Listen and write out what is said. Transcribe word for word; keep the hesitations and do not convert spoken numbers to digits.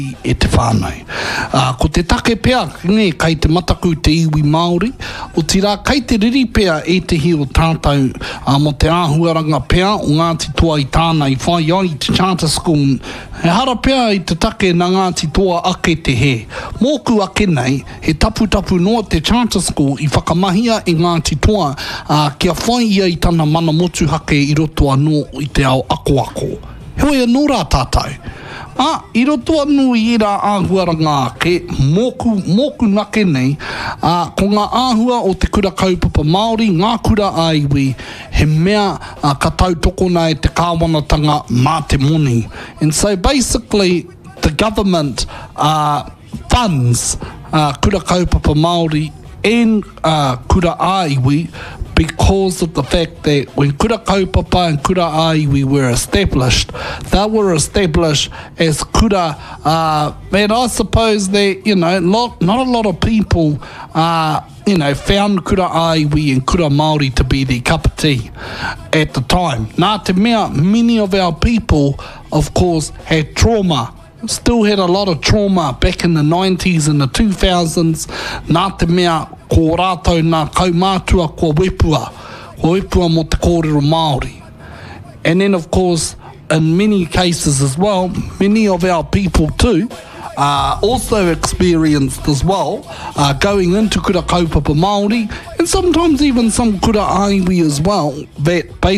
e te whānau. Uh, ko te take pea, ne, kei te mataku te iwi Māori, o tira kei te riri pea e te hi o tātou uh, mo te āhuaranga pea o Ngāti Toa i tāna i whai ai te charter school. He hara pea i te take na Ngāti Toa ake te he. Mōku ake nei, he tapu tapu noa te charter school i whakamahia i Ngāti Toa uh, kia whai ia i tana mana motu hake i roto anō i te ao ako ako. Hoi anō rā tātou. Ah, i roto anu i rā āhuaranga ake, mōku, mōku nake nei, uh, ko ngā āhua o te kura kaupapa Māori, ngā kura aiwi, he mea uh, ka tautokona e te kāwanatanga mā te moni. And so basically, the government uh, funds uh, kura kaupapa Māori and uh, kura aiwi because of the fact that when kura kaupapa and kura aiwi were established, they were established as kura, uh, and I suppose that, you know, lot, not a lot of people, uh, you know, found kura aiwi and kura Māori to be their cup of tea at the time. Nā te mea, many of our people, of course, had trauma. Still had a lot of trauma back in the nineties and the two thousands. Nā te mea, ko rātou nā kaumātua ko wepua, ko wepua mo te kōrero Māori. And then, of course, in many cases as well, many of our people too, uh, also experienced as well, uh, going into kura kaupapa Māori, and sometimes even some kura aiwi as well, that basically